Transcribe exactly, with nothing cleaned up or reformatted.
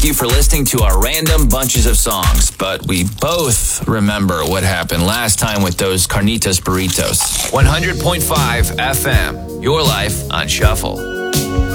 Thank you for listening to our random bunches of songs, but we both remember what happened last time with those carnitas burritos. one hundred point five F M, your life on Shuffle.